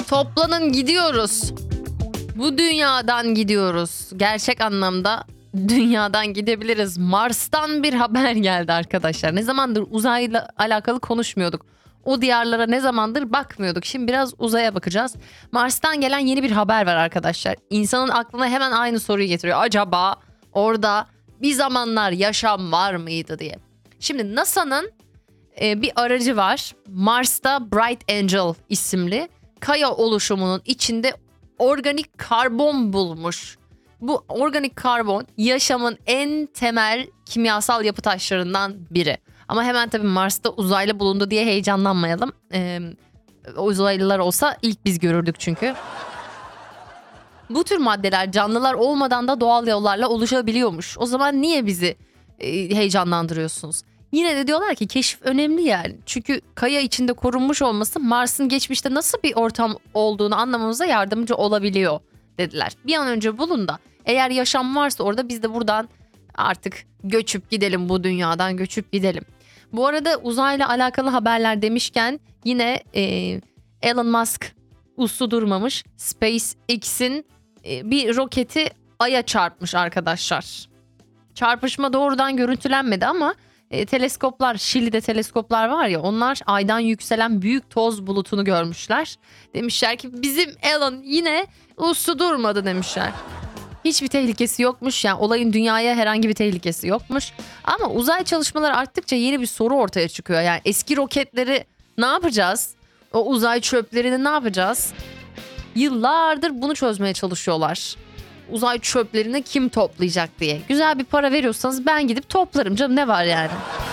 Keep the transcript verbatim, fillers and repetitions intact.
Toplanın, gidiyoruz. Bu dünyadan gidiyoruz. Gerçek anlamda dünyadan gidebiliriz. Mars'tan bir haber geldi arkadaşlar. Ne zamandır uzayla alakalı konuşmuyorduk. O diyarlara ne zamandır bakmıyorduk. Şimdi biraz uzaya bakacağız. Mars'tan gelen yeni bir haber var arkadaşlar. İnsanın aklına hemen aynı soruyu getiriyor. Acaba orada bir zamanlar yaşam var mıydı diye. Şimdi NASA'nın e, bir aracı var. Mars'ta Bright Angel isimli kaya oluşumunun içinde organik karbon bulmuş. Bu organik karbon yaşamın en temel kimyasal yapı taşlarından biri. Ama hemen tabii Mars'ta uzaylı bulundu diye heyecanlanmayalım. Ee, uzaylılar olsa ilk biz görürdük çünkü. Bu tür maddeler canlılar olmadan da doğal yollarla oluşabiliyormuş. O zaman niye bizi e, heyecanlandırıyorsunuz? Yine de diyorlar ki keşif önemli yani. Çünkü kaya içinde korunmuş olması Mars'ın geçmişte nasıl bir ortam olduğunu anlamamıza yardımcı olabiliyor dediler. Bir an önce bulun da eğer yaşam varsa orada biz de buradan artık göçüp gidelim, bu dünyadan göçüp gidelim. Bu arada uzayla alakalı haberler demişken yine e, Elon Musk uslu durmamış. SpaceX'in e, bir roketi Ay'a çarpmış arkadaşlar. Çarpışma doğrudan görüntülenmedi ama e, teleskoplar, Şili'de teleskoplar var ya, onlar Ay'dan yükselen büyük toz bulutunu görmüşler. Demişler ki bizim Elon yine uslu durmadı demişler. Hiçbir tehlikesi yokmuş, yani olayın dünyaya herhangi bir tehlikesi yokmuş. Ama uzay çalışmaları arttıkça yeni bir soru ortaya çıkıyor. Yani eski roketleri ne yapacağız? O uzay çöplerini ne yapacağız? Yıllardır bunu çözmeye çalışıyorlar. Uzay çöplerini kim toplayacak diye. Güzel bir para veriyorsanız ben gidip toplarım canım, ne var yani?